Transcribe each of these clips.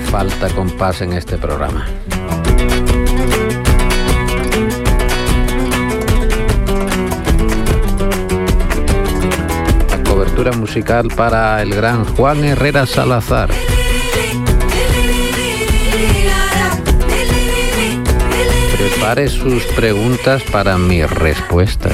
falta compás en este programa. La cobertura musical para el gran Juan Herrera Salazar. Prepare sus preguntas para mis respuestas.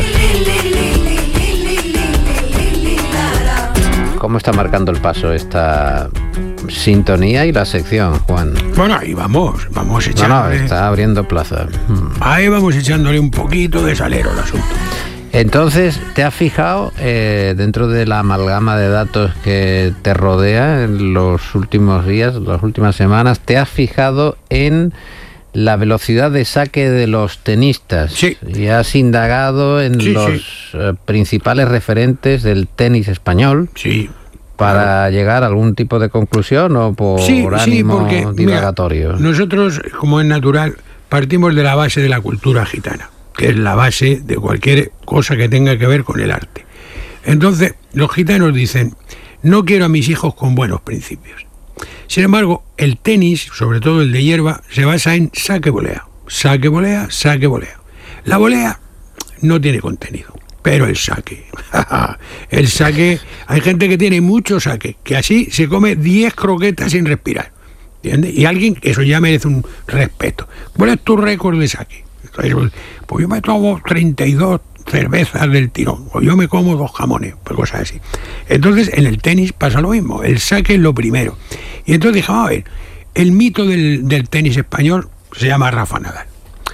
¿Cómo está marcando el paso esta sintonía y la sección, Juan? Bueno, ahí vamos echándole... No, está abriendo plaza. Ahí vamos echándole un poquito de salero al asunto. Entonces, ¿te has fijado dentro de la amalgama de datos que te rodea en los últimos días, las últimas semanas, te has fijado en la velocidad de saque de los tenistas? Sí. Y has indagado en los principales referentes del tenis español. Sí. ¿Para llegar a algún tipo de conclusión o por ánimo porque, divagatorio? Mira, nosotros, como es natural, partimos de la base de la cultura gitana, que es la base de cualquier cosa que tenga que ver con el arte. Entonces, los gitanos dicen, no quiero a mis hijos con buenos principios. Sin embargo, el tenis, sobre todo el de hierba, se basa en saque-volea. Saque-volea, saque-volea. La volea no tiene contenido, pero el saque. El saque, hay gente que tiene mucho saque, que así se come 10 croquetas sin respirar. ¿Entiendes? Y alguien, eso ya merece un respeto. ¿Cuál es tu récord de saque? Pues yo me tomo 32 cervezas del tirón, o yo me como 2 jamones, pues cosas así. Entonces, en el tenis pasa lo mismo, el saque es lo primero. Y entonces dijimos, a ver, el mito del tenis español se llama Rafa Nadal.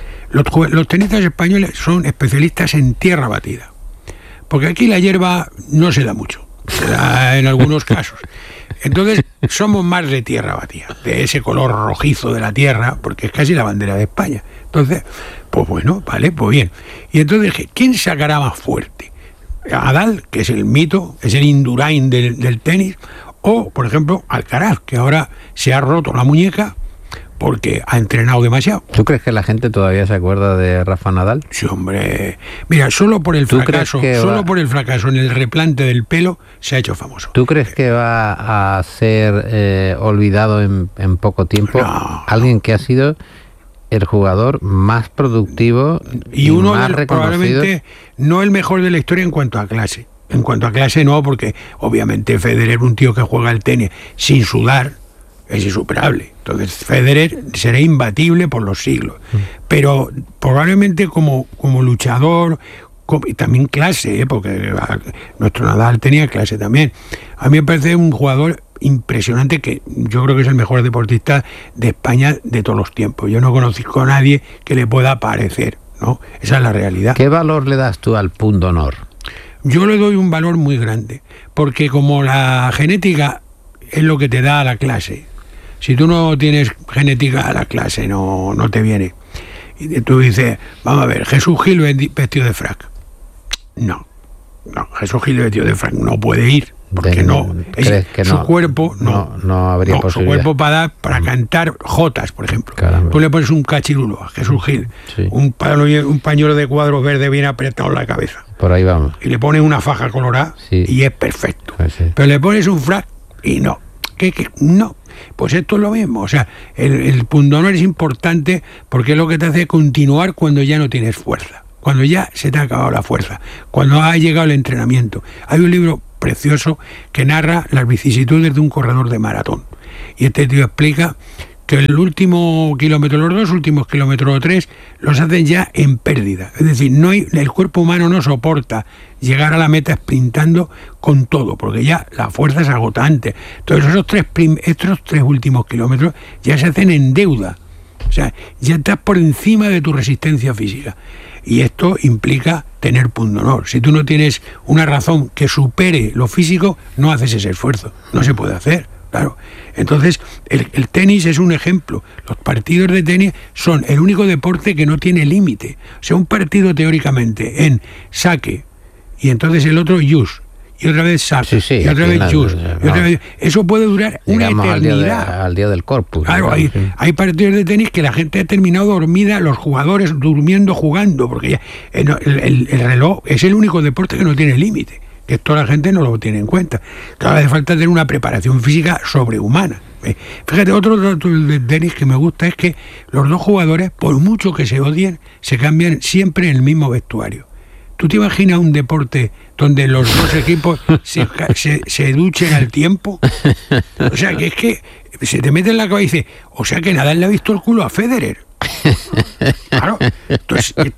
Los tenistas españoles son especialistas en tierra batida, porque aquí la hierba no se da mucho, se da en algunos casos. Entonces, somos más de tierra batida, de ese color rojizo de la tierra, porque es casi la bandera de España. Entonces, pues bueno, vale, pues bien. Y entonces dije, ¿quién sacará más fuerte? ¿Nadal, que es el mito, es el Indurain del tenis? O, por ejemplo, Alcaraz, que ahora se ha roto la muñeca porque ha entrenado demasiado. ¿Tú crees que la gente todavía se acuerda de Rafa Nadal? Sí, hombre. Mira, solo por el fracaso en el replante del pelo se ha hecho famoso. ¿Tú crees que va a ser olvidado en poco tiempo? No. Alguien que ha sido el jugador más productivo y uno más reconocido. Probablemente no el mejor de la historia en cuanto a clase. En cuanto a clase no, porque obviamente Federer, un tío que juega al tenis sin sudar, es insuperable. Entonces Federer será imbatible por los siglos. Pero probablemente como luchador, y también clase, porque nuestro Nadal tenía clase también. A mí me parece un jugador impresionante, que yo creo que es el mejor deportista de España de todos los tiempos. Yo no conozco a nadie que le pueda parecer, ¿no? Esa es la realidad. ¿Qué valor le das tú al punto honor? Yo le doy un valor muy grande, porque como la genética es lo que te da la clase, si tú no tienes genética, la clase no te viene. Y tú dices, vamos a ver, Jesús Gil vestido de frac. No, Jesús Gil vestido de frac no puede ir, porque su cuerpo no habría posibilidad. Su cuerpo para cantar jotas, por ejemplo. Caramba. Tú le pones un cachirulo a Jesús Gil, sí. un pañuelo de cuadros verde bien apretado en la cabeza. Por ahí vamos. Y le pones una faja colorada, sí, y es perfecto. Pues sí. Pero le pones un frac y no. No. Pues esto es lo mismo. O sea, el pundonor es importante porque es lo que te hace continuar cuando ya no tienes fuerza, cuando ya se te ha acabado la fuerza, cuando ha llegado el entrenamiento. Hay un libro precioso que narra las vicisitudes de un corredor de maratón. Y este tío explica que el último kilómetro, los 2 últimos kilómetros o 3, los hacen ya en pérdida. Es decir, el cuerpo humano no soporta llegar a la meta sprintando con todo, porque ya la fuerza es agotante. Entonces estos 3 últimos kilómetros ya se hacen en deuda. O sea, ya estás por encima de tu resistencia física. Y esto implica tener pundonor. Si tú no tienes una razón que supere lo físico, no haces ese esfuerzo. No se puede hacer. Claro. Entonces, el tenis es un ejemplo. Los partidos de tenis son el único deporte que no tiene límite. O sea, un partido teóricamente en saque, y entonces el otro use, y otra vez saque, sí, y otra vez use, y otra vez... Eso puede durar una eternidad. Al día del corpus. Claro, hay partidos de tenis que la gente ha terminado dormida, los jugadores durmiendo, jugando, porque ya el reloj es el único deporte que no tiene límite. Que esto la gente no lo tiene en cuenta. Claro, hace falta tener una preparación física sobrehumana. Fíjate, otro dato del tenis que me gusta es que los dos jugadores, por mucho que se odien, se cambian siempre en el mismo vestuario. ¿Tú te imaginas un deporte donde los dos equipos se duchen al tiempo? O sea, que es que se te mete en la cabeza y dice, o sea que Nadal le ha visto el culo a Federer. Claro, esto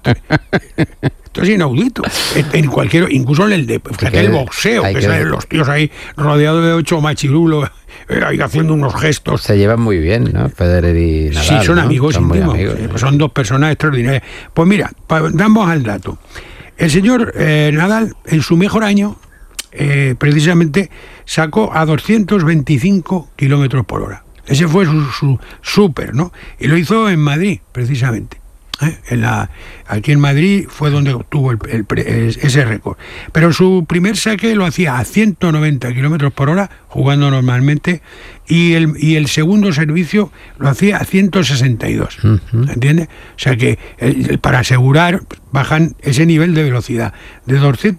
es inaudito. En cualquier, incluso en el boxeo, que salen los tíos ahí rodeados de 8 machirulos, ahí haciendo unos gestos. Se llevan muy bien, ¿no? Federer y Nadal. Sí, son amigos íntimos. Amigos. Son dos personas extraordinarias. Pues mira, damos al dato. El señor Nadal, en su mejor año, precisamente sacó a 225 kilómetros por hora. Ese fue su súper, ¿no? Y lo hizo en Madrid, precisamente. Aquí en Madrid fue donde obtuvo ese récord. Pero su primer saque lo hacía a 190 kilómetros por hora, jugando normalmente, y el segundo servicio lo hacía a 162. ¿Entiendes? O sea que para asegurar bajan ese nivel de velocidad. De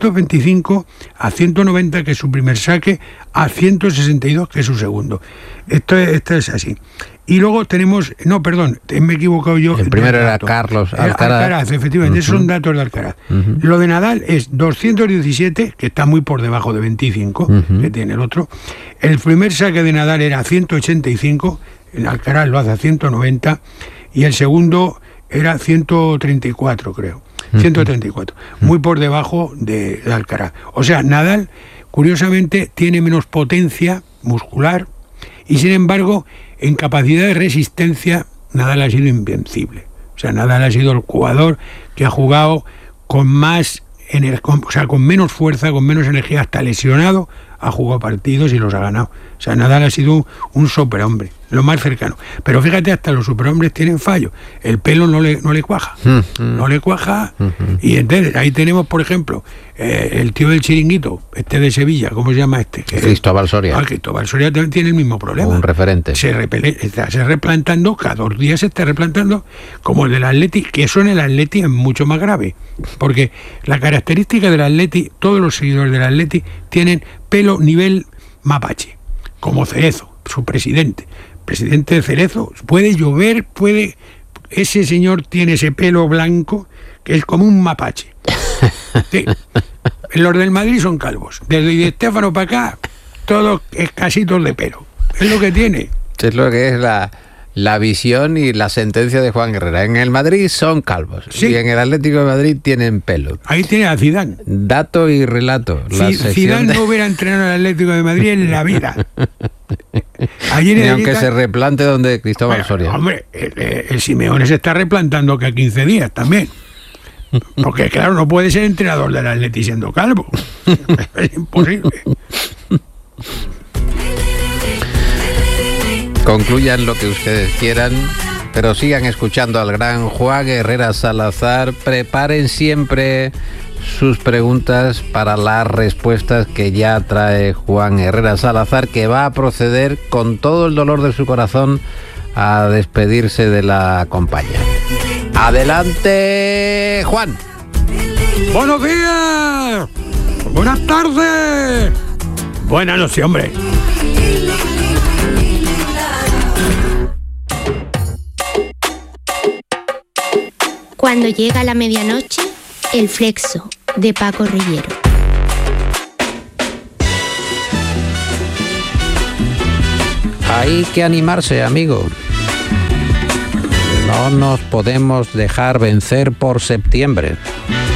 225 a 190, que es su primer saque, a 162, que es su segundo. Esto es así. Y luego tenemos, no, perdón, me he equivocado yo. El primero era Carlos Alcaraz. Efectivamente, esos son datos de Alcaraz. Lo de Nadal es 217, que está muy por debajo de 25, que tiene el otro. El primer saque de Nadal era 185, el Alcaraz lo hace a 190, y el segundo era 134, creo. 134, muy por debajo de Alcaraz. O sea, Nadal, curiosamente, tiene menos potencia muscular, y sin embargo, en capacidad de resistencia, Nadal ha sido invencible. O sea, Nadal ha sido el jugador que ha jugado con más con menos fuerza, con menos energía, hasta lesionado, ha jugado partidos y los ha ganado. O sea, Nadal ha sido un superhombre, lo más cercano. Pero fíjate, hasta los superhombres tienen fallos. El pelo no le cuaja. No le cuaja. Y entonces, ahí tenemos, por ejemplo, el tío del chiringuito, de Sevilla, ¿cómo se llama este? Cristóbal Soria. Cristóbal Soria también tiene el mismo problema. Un referente. Se replantando, cada 2 días se está replantando, como el del Atleti, que eso en el Atleti es mucho más grave. Porque la característica del Atleti, todos los seguidores del Atleti tienen pelo nivel mapache, como Cerezo, su presidente de Cerezo. Puede llover, ese señor tiene ese pelo blanco que es como un mapache. Sí. Los del Madrid son calvos, desde Di Stéfano para acá todos escasitos de pelo, es lo que tiene. Es lo que es la visión y la sentencia de Juan Herrera. En el Madrid son calvos, sí, y en el Atlético de Madrid tienen pelo. Ahí tiene a Zidane. Dato y relato. Zidane no hubiera entrenado al Atlético de Madrid en la vida. Ni aunque se replante donde Cristóbal Soria. Hombre, el Simeone se está replantando que a 15 días también. Porque claro, no puede ser entrenador del Atleti siendo calvo. Es imposible. Concluyan lo que ustedes quieran, pero sigan escuchando al gran Juan Herrera Salazar. Preparen siempre sus preguntas para las respuestas que ya trae Juan Herrera Salazar, que va a proceder con todo el dolor de su corazón a despedirse de la compañía. ¡Adelante, Juan! ¡Buenos días! ¡Buenas tardes! Buenas noches, hombre. Cuando llega la medianoche, el flexo de Paco Reyero. Hay que animarse, amigo. No nos podemos dejar vencer por septiembre.